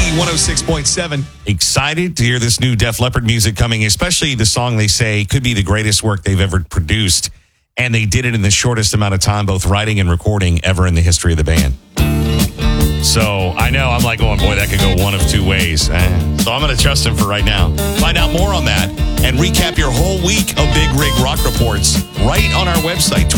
B106.7. Excited to hear this new Def Leppard music coming, especially the song they say could be the greatest work they've ever produced. And they did it in the shortest amount of time, both writing and recording ever in the history of the band. So I know I'm like going, boy, that could go one of two ways. So I'm going to trust him for right now. Find out more on that and recap your whole week of Big Rig Rock Reports right on our website,